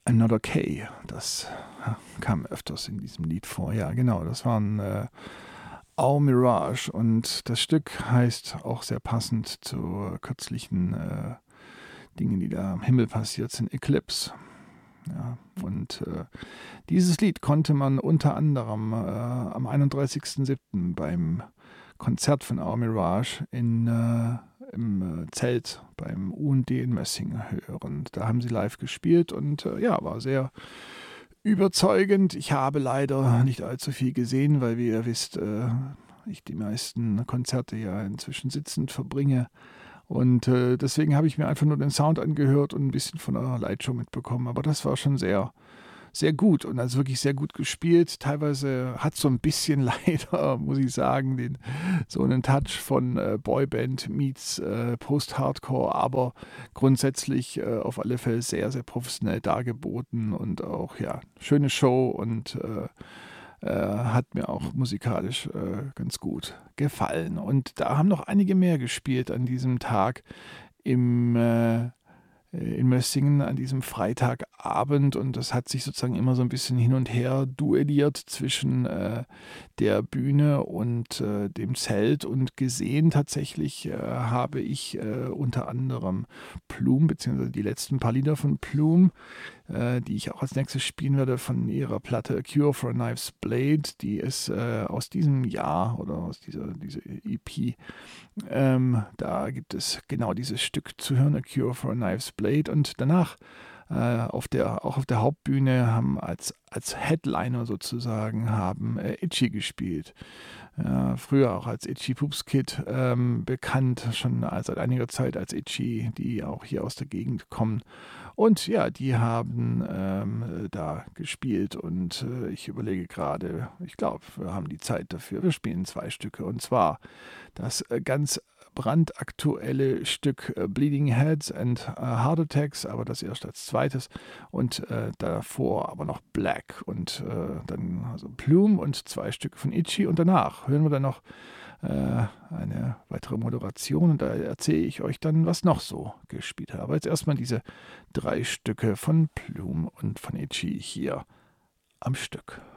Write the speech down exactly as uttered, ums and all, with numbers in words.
Another K, das kam öfters in diesem Lied vor. Ja, genau, das war ein äh, Our Mirage und das Stück heißt auch sehr passend zu kürzlichen äh, Dingen, die da am Himmel passiert sind, Eclipse. Ja, und äh, dieses Lied konnte man unter anderem äh, am einunddreißigsten siebten beim Konzert von Our Mirage in, äh, im äh, Zelt beim U und D in Mössing hören. Da haben sie live gespielt und äh, ja, war sehr überzeugend. Ich habe leider nicht allzu viel gesehen, weil, wie ihr wisst, äh, ich die meisten Konzerte ja inzwischen sitzend verbringe. Und äh, deswegen habe ich mir einfach nur den Sound angehört und ein bisschen von der Lightshow mitbekommen. Aber das war schon sehr, sehr gut und also wirklich sehr gut gespielt. Teilweise hat so ein bisschen leider, muss ich sagen, den, so einen Touch von äh, Boyband meets äh, Post-Hardcore, aber grundsätzlich äh, auf alle Fälle sehr, sehr professionell dargeboten und auch, ja, schöne Show und äh, äh, hat mir auch musikalisch äh, ganz gut gefallen. Und da haben noch einige mehr gespielt an diesem Tag im äh, in Mössingen an diesem Freitagabend und das hat sich sozusagen immer so ein bisschen hin und her duelliert zwischen äh, der Bühne und äh, dem Zelt und gesehen tatsächlich äh, habe ich äh, unter anderem Plume, beziehungsweise die letzten paar Lieder von Plume, äh, die ich auch als nächstes spielen werde von ihrer Platte A Cure for a Knife's Blade, die ist äh, aus diesem Jahr oder aus dieser, dieser E P. Ähm, da gibt es genau dieses Stück zu hören, A Cure for a Knife's Blade. Und danach äh, auf der, auch auf der Hauptbühne haben als, als Headliner sozusagen haben äh, Itchy gespielt. Äh, früher auch als Itchy Poops Kid ähm, bekannt, schon seit einiger Zeit als Itchy, die auch hier aus der Gegend kommen. Und ja, die haben ähm, da gespielt und äh, ich überlege gerade, ich glaube, wir haben die Zeit dafür. Wir spielen zwei Stücke und zwar das äh, ganz brandaktuelle Stück äh, Bleeding Heads and äh, Heart Attacks, aber das erst als zweites und äh, davor aber noch Black und äh, dann also Plume und zwei Stücke von Itchy und danach hören wir dann noch äh, eine weitere Moderation und da erzähle ich euch dann, was noch so gespielt habe. Aber jetzt erstmal diese drei Stücke von Plume und von Itchy hier am Stück.